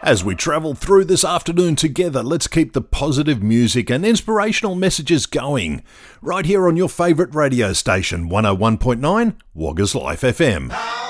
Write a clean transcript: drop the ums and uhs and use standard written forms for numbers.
As we travel through this afternoon together, let's keep the positive music and inspirational messages going. Right here on your favourite radio station, 101.9 Woggers Life FM.